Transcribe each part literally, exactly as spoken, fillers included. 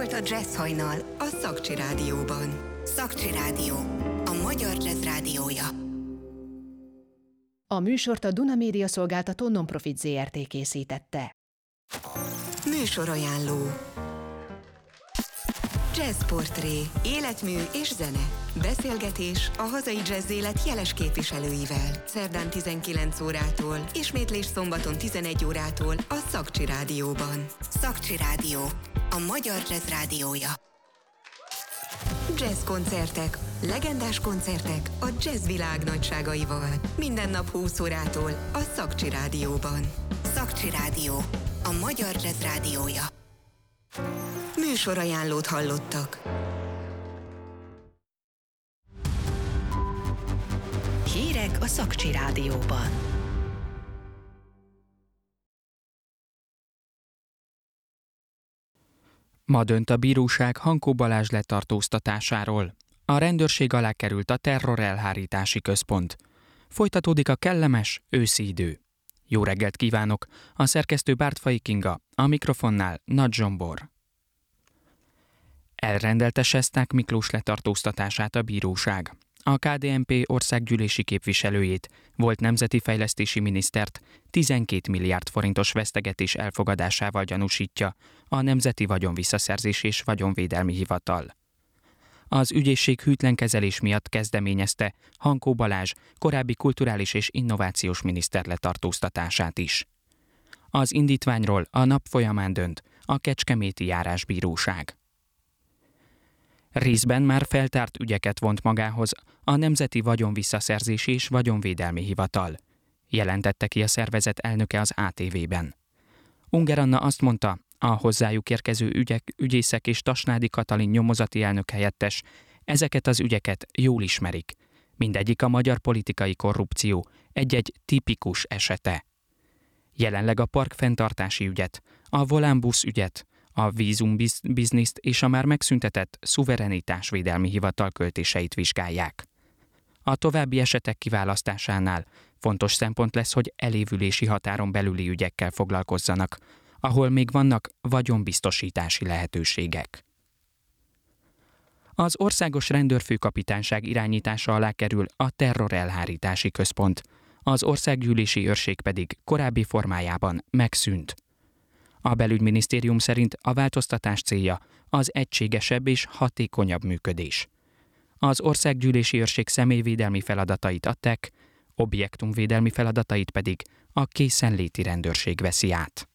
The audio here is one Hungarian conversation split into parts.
volt a Jazz Hajnal a Szakcsi Rádióban. Szakcsi Rádió, a magyar jazz rádiója. A műsort a Duna Média Szolgáltató Non-Profit zé er té készítette. Műsorajánló. Jazzportré, életmű és zene. Beszélgetés a hazai jazz élet jeles képviselőivel. Szerdán tizenkilenc órától, ismétlés szombaton tizenegy órától a Szakcsi Rádióban. Szakcsi Rádió, a magyar jazz rádiója. Jazz koncertek, legendás koncertek a jazz világ nagyságaival. Minden nap húsz órától a Szakcsi Rádióban. Szakcsi Rádió, a magyar jazz rádiója. Műsorajánlót hallottak. Hírek a Szakcsi Rádióban. Ma dönt a bíróság Hankó Balázs letartóztatásáról. A rendőrség alá került a terrorelhárítási központ. Folytatódik a kellemes őszi idő. Jó reggelt kívánok! A szerkesztő Bártfai Kinga, a mikrofonnál Nagy Zsombor. Elrendelte Sesták Miklós letartóztatását a bíróság. A ká dé en pé országgyűlési képviselőjét, volt nemzeti fejlesztési minisztert tizenkét milliárd forintos vesztegetés elfogadásával gyanúsítja a Nemzeti Vagyonvisszaszerzés és Vagyonvédelmi Hivatal. Az ügyészség hűtlen kezelés miatt kezdeményezte Hankó Balázs korábbi kulturális és innovációs miniszter letartóztatását is. Az indítványról a nap folyamán dönt a Kecskeméti Járásbíróság. Részben már feltárt ügyeket vont magához a Nemzeti Vagyonvisszaszerzési és Vagyonvédelmi Hivatal, jelentette ki a szervezet elnöke az á té vében. Unger Anna azt mondta, a hozzájuk érkező ügyek, ügyészek és Tasnádi Katalin nyomozati elnök helyettes ezeket az ügyeket jól ismerik. Mindegyik a magyar politikai korrupció egy-egy tipikus esete. Jelenleg a parkfenntartási ügyet, a volánbusz ügyet, a vízumbizniszt és a már megszüntetett szuverenitásvédelmi hivatal költéseit vizsgálják. A további esetek kiválasztásánál fontos szempont lesz, hogy elévülési határon belüli ügyekkel foglalkozzanak, ahol még vannak vagyonbiztosítási lehetőségek. Az Országos Rendőrfőkapitányság irányítása alá kerül a terrorelhárítási központ, az országgyűlési őrség pedig korábbi formájában megszűnt. A belügyminisztérium szerint a változtatás célja az egységesebb és hatékonyabb működés. Az országgyűlési őrség személyvédelmi feladatait a té e ká, objektumvédelmi feladatait pedig a készenléti rendőrség veszi át.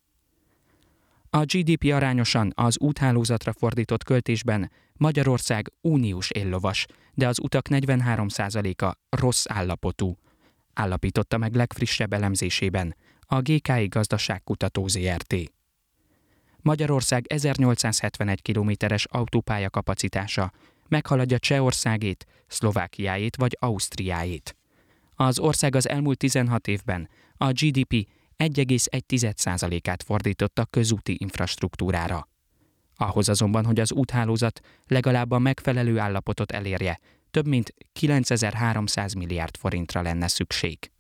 A gé dé pé arányosan az úthálózatra fordított költésben Magyarország uniós éllovas, de az utak negyvenhárom százaléka rossz állapotú, állapította meg legfrissebb elemzésében a gé ká i Gazdaságkutató zé er té. Magyarország ezernyolcszázhetvenegy kilométeres autópálya kapacitása meghaladja Csehországét, Szlovákiáét vagy Ausztriáét. Az ország az elmúlt tizenhat évben a gé dé pé egy egész egy százalékát fordította közúti infrastruktúrára. Ahhoz azonban, hogy az úthálózat legalább a megfelelő állapotot elérje, több mint kilencezer-háromszáz milliárd forintra lenne szükség.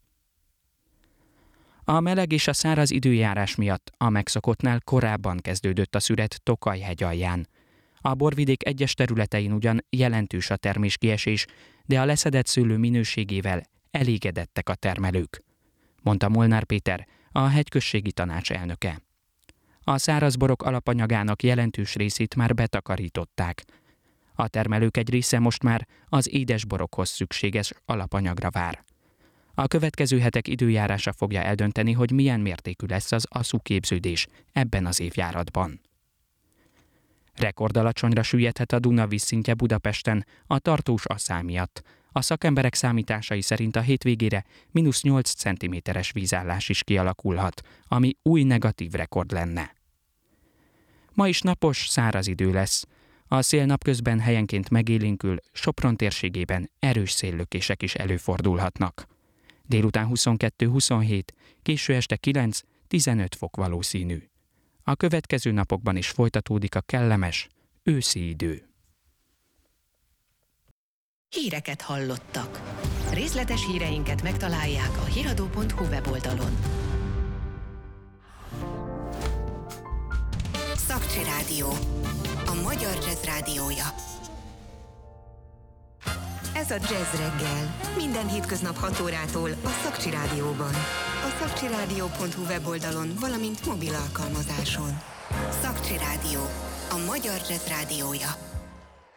A meleg és a száraz időjárás miatt a megszokottnál korábban kezdődött a szüret Tokaj-hegy alján. A borvidék egyes területein ugyan jelentős a terméskiesés, de a leszedett szőlő minőségével elégedettek a termelők, mondta Molnár Péter, a hegyközségi tanács elnöke. A száraz borok alapanyagának jelentős részét már betakarították. A termelők egy része most már az édes borokhoz szükséges alapanyagra vár. A következő hetek időjárása fogja eldönteni, hogy milyen mértékű lesz az aszuképződés ebben az évjáratban. Rekordalacsonyra süllyedhet a Duna vízszintje Budapesten a tartós asszál miatt. A szakemberek számításai szerint a hétvégére mínusz nyolc centiméteres vízállás is kialakulhat, ami új negatív rekord lenne. Ma is napos, száraz idő lesz. A szél napközben helyenként megélénkül, Sopron térségében erős széllökések is előfordulhatnak. Délután huszonkettő-huszonhét, késő este kilenc-tizenöt fok valószínű. A következő napokban is folytatódik a kellemes őszi idő. Híreket hallottak. Részletes híreinket megtalálják a hiradó pont hu weboldalon. Szakcsi Rádió. a magyar jazz rádiója. Ez a Jazz Reggel. Minden hétköznap hat órától a Szakcsi Rádióban. A szakcsirádió pont hu weboldalon, valamint mobil alkalmazáson. Szakcsi Rádió, a magyar jazz rádiója.